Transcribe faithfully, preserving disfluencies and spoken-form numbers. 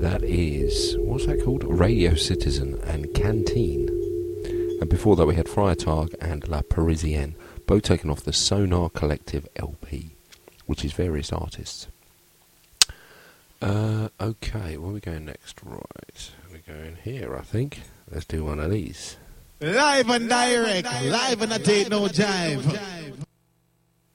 that is, what's that called? Radio Citizen and Canteen. And before that we had Freitag and La Parisienne, both taken off the Sonar Collective L P, which is various artists. Uh, okay, where are we going next? Right, we're going here, I think. Let's do one of these. Live and direct, live and I take no jive.